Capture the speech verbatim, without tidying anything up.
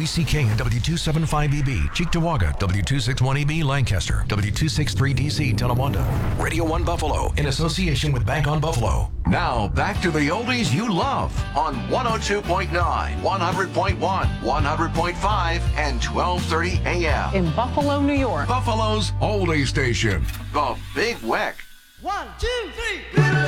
C K and W two seventy-five E B, Cheektowaga, W two sixty-one E B, Lancaster, W two sixty-three D C, Tonawanda. Radio one Buffalo, in association with Bank on Buffalo. Now, back to the oldies you love on one oh two point nine, one hundred point one, one hundred point five, and twelve thirty A M. In Buffalo, New York. Buffalo's oldie station, The Big Weck. One, two, three.